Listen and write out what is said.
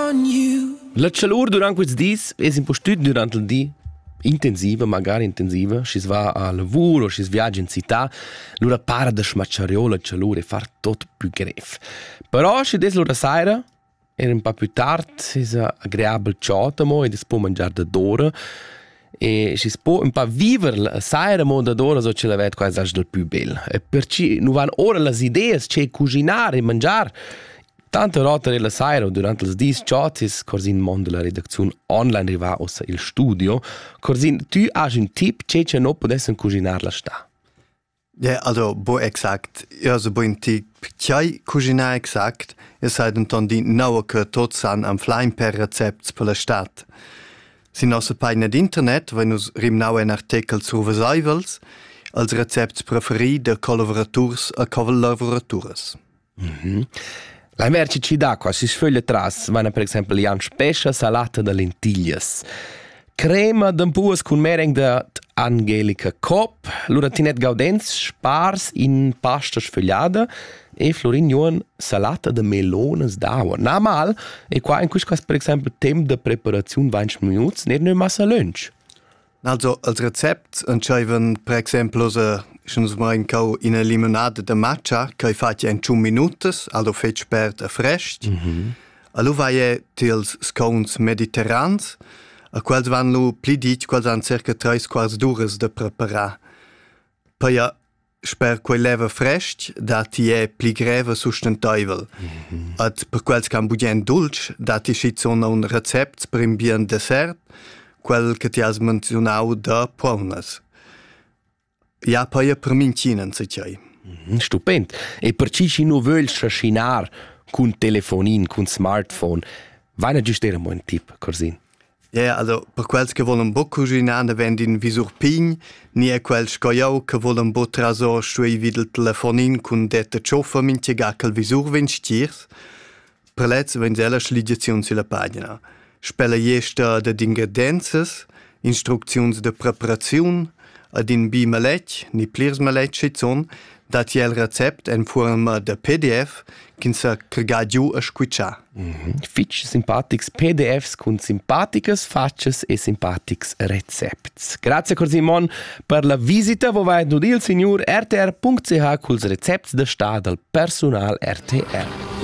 on you. La calor durant questi dis es impostut durant il di intensiva, magari intensiva, si va a lavoro, si viaggia in città, l'ora para da smacciare la calore e far tot più gref. Però se des l'ora sera, era un po' più tard, si è agreabile ciotamo e si può mangiare da d'ora e si può un po' vivere la sera mo da d'ora so ce la vede quasi del più bello. E perciò non vanno ora le idee c'è cucinare e mangiare. Tante volte la sera durante le 10 ciotis, così in mondo della redazione online arriva il studio, così tu hai un tip che non potessi cucinare la sta. Ja, also, bo exakt. Also, bo un tip che cucinare exakt, e sai dann die naue che tot san am flying per recepts per la stat. Si nostra pagina d'internet, wenn us rimnau un artikel sur vesaivels, als recepts preferi de collaborators a collaboratores. La merce ci dà qua, si sfoglia tras, vanno per esempio Jan Spescia salata de lentillas, crema d'ampuas con mereng de Angelica Kopp, l'uratinet Gaudenz spars in pasta sfogliata e Florin Johan salata de melones d'aua. Na mal, e qua in questo caso per esempio tempo de preparazione 20 minuti, non è massa lunch. Also, als Rezept entscheiven, per exemplo, schon mal in una limonade de matcha, che fate in 2 minuti, also fetch perd a frescht. Allo vai tils scones mediterrans, a quels van lo pli dit, quels han circa 3 quarts d'ures de preparar. Poi sper quei leva frescht, dat è pli greve sustentavel. Ad per quels can budien dulce, dat ist so un recept per un bien dessert, quel che ti has menzionau da paunas. Ja, poi per mincinen se c'hai. Stupend. E per ci si non vuol scinar con telefonin, con smartphone, vai a giustare un tip, Corsin. Ja, also per quels che volen bo cucinare vendin visur pign, ni è quels coiau che volen bo trasor stui videl telefonin con dette cioffa mintiega che il visur vinstiers, per lez vens ella sligiazione sulla pagina. Spella jesta de ingredienzas, instruczions de preparazione, ad in bi maletg, ni plirs maletg schizon, dat jel recept en forma de PDF, kin sa crega giù a squiccia. Fitch simpatics PDFs con simpaticas faccias e simpatics recepts. Grazie Corsimon per la visita, wo vai nudil signor rtr.ch culs recepts de sta del personal RTR.